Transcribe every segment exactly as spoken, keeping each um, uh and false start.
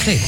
exactly.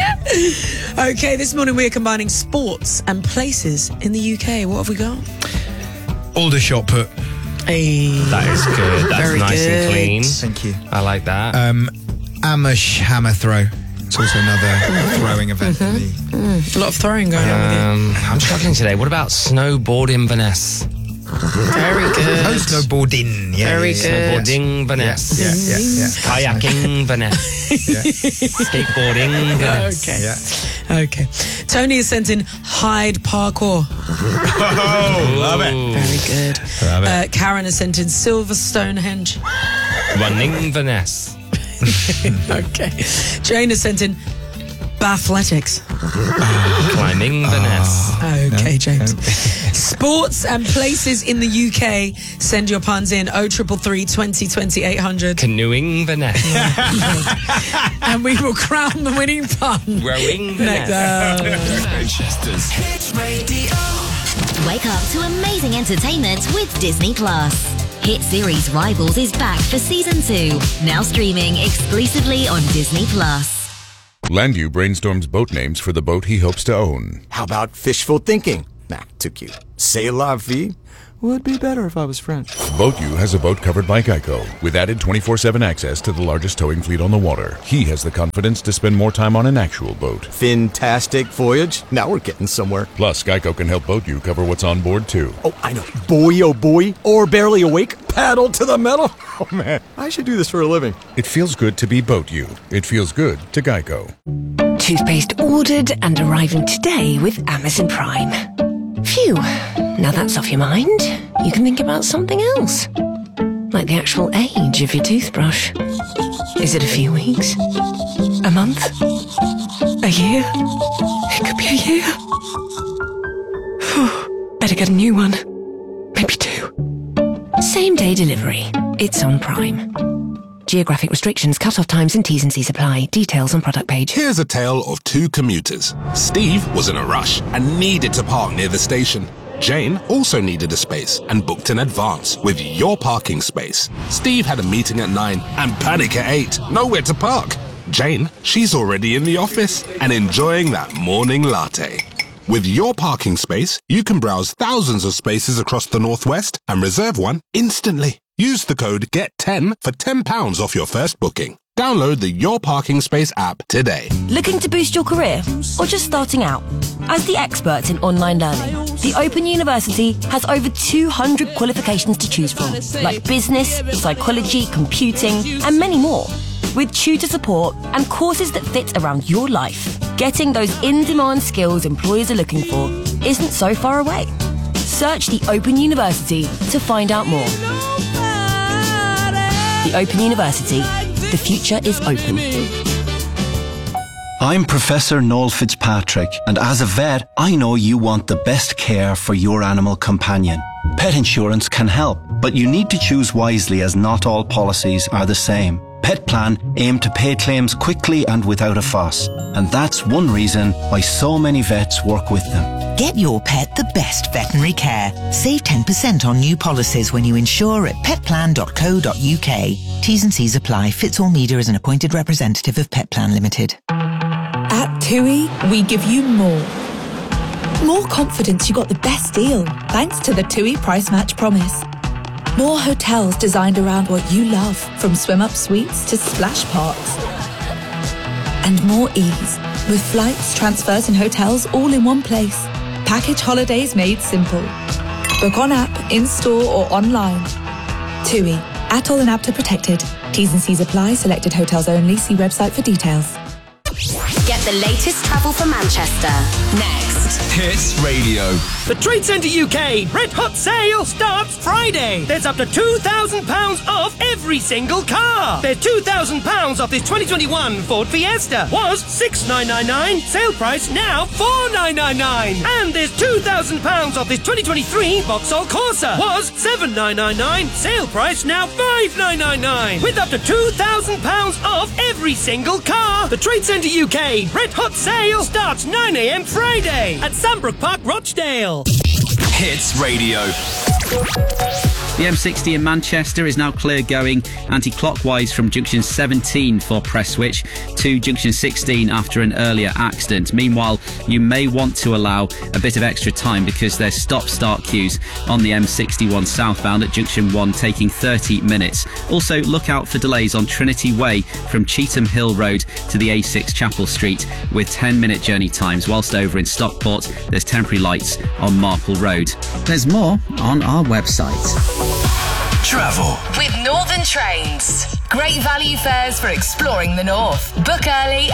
Okay, this morning we're combining sports and places in the U K. What have we got? Aldershot put. Hey, That is good. That's Very nice good. and clean. Thank you. I like that. Um, Amish hammer throw. It's also another throwing event. in the- a lot of throwing going on with Um, I'm struggling today. What about snowboard Inverness? you. Very good. Oh, snowboarding. Yeah, Very yeah, good. Snowboarding Inverness. Yeah, yeah, yeah. Kayaking Inverness. yeah. Skateboarding Inverness. Okay. yeah. Okay. Tony has sent in Hyde Parkour. Oh, love it. Very good. Love it. Uh, Karen has sent in Silver Stonehenge. Running Inverness. Okay. Jane has sent in Bathletics. Climbing Inverness. Okay, James. Sports and places in the U K. Send your puns in oh triple three, twenty, twenty, eight hundred. Canoeing Inverness. And we will crown the winning pun. Rowing Next, Inverness. uh, Manchester's Hit Radio. Wake up to amazing entertainment with Disney Plus. Hit series Rivals is back for season two, now streaming exclusively on Disney Plus. Landu brainstorms boat names for the boat he hopes to own. How about fishful thinking? Nah, too cute. C'est la vie would be better if I was French. BoatU has a boat covered by Geico, with added twenty-four seven access to the largest towing fleet on the water. He has the confidence to spend more time on an actual boat. Fantastic voyage. Now we're getting somewhere. Plus, Geico can help BoatU cover what's on board, too. Oh, I know. Boy, oh boy. Or barely awake. Paddle to the metal. Oh, man. I should do this for a living. It feels good to be BoatU. It feels good to Geico. Toothpaste ordered and arriving today with Amazon Prime. Phew, now that's off your mind, you can think about something else. Like the actual age of your toothbrush. Is it a few weeks? A month? A year? It could be a year. Phew, better get a new one. Maybe two. Same day delivery. It's on Prime. Geographic restrictions, cut-off times and T's and C's apply. Details on product page. Here's a tale of two commuters. Steve was in a rush and needed to park near the station. Jane also needed a space and booked in advance with Your Parking Space. Steve had a meeting at nine and panic at eight. Nowhere to park. Jane, she's already in the office and enjoying that morning latte. With Your Parking Space, you can browse thousands of spaces across the Northwest and reserve one instantly. Use the code get ten for ten pounds off your first booking. Download the Your Parking Space app today. Looking to boost your career or just starting out? As the experts in online learning, the Open University has over two hundred qualifications to choose from, like business, psychology, computing, and many more. With tutor support and courses that fit around your life, getting those in-demand skills employers are looking for isn't so far away. Search the Open University to find out more. The Open University. The future is open. I'm Professor Noel Fitzpatrick, and as a vet, I know you want the best care for your animal companion. Pet insurance can help, but you need to choose wisely as not all policies are the same. Petplan aim to pay claims quickly and without a fuss, and that's one reason why so many vets work with them. Get your pet the best veterinary care. Save ten percent on new policies when you insure at petplan dot co dot uk. T's and C's apply. Fitzall Media is an appointed representative of Petplan Limited. At TUI, we give you more. More confidence you got the best deal, thanks to the TUI Price Match Promise. More hotels designed around what you love, from swim-up suites to splash parks. And more ease, with flights, transfers and hotels all in one place. Package holidays made simple. Book on app, in-store or online. TUI, atoll and APTA protected. T's and C's apply, selected hotels only. See website for details. Get the latest travel for Manchester. Next. Hits Radio. The Trade Centre U K Red Hot Sale starts Friday. There's up to two thousand pounds off every single car. There's two thousand pounds off this twenty twenty-one Ford Fiesta. Was six thousand nine hundred ninety-nine pounds. Sale price now four thousand nine hundred ninety-nine pounds. And there's two thousand pounds off this twenty twenty-three Vauxhall Corsa. Was seven thousand nine hundred ninety-nine pounds. Sale price now five thousand nine hundred ninety-nine pounds. With up to two thousand pounds off every single car. The Trade Centre U K Red Hot Sale starts nine a.m. Friday at Sandbrook Park, Rochdale. Hits Radio. The M sixty in Manchester is now clear going anti-clockwise from junction seventeen for Prestwich to junction sixteen after an earlier accident. Meanwhile, you may want to allow a bit of extra time because there's stop-start queues on the M sixty-one southbound at junction one taking thirty minutes. Also, look out for delays on Trinity Way from Cheetham Hill Road to the A six Chapel Street with ten minute journey times, whilst over in Stockport there's temporary lights on Marple Road. There's more on our website. Travel with Northern Trains. Great value fares for exploring the north. Book early